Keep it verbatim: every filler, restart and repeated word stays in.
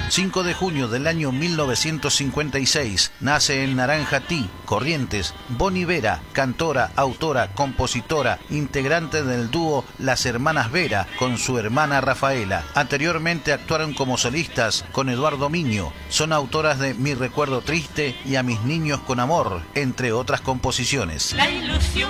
cinco de junio del año mil novecientos cincuenta y seis nace en Naranjatí, Corrientes, Boni Vera, cantora, autora, compositora, integrante del dúo Las Hermanas Vera con su hermana Rafaela. Anteriormente actuaron como solistas con Eduardo Miño. Son autoras de Mi Recuerdo Triste y A Mis Niños con Amor, entre otras composiciones. La ilusión